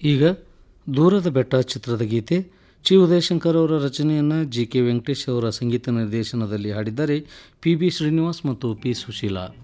ಈಗ ದೂರದ ಬೆಟ್ಟ ಚಿತ್ರದ ಗೀತೆ ಚಿ ಉದಯಶಂಕರ್ ಅವರ ರಚನೆಯನ್ನು ಜಿ ಕೆ ವೆಂಕಟೇಶ್ ಅವರ ಸಂಗೀತ ನಿರ್ದೇಶನದಲ್ಲಿ ಹಾಡಿದ್ದಾರೆ ಪಿ ಬಿ ಶ್ರೀನಿವಾಸ್ ಮತ್ತು ಪಿ ಸುಶೀಲಾ.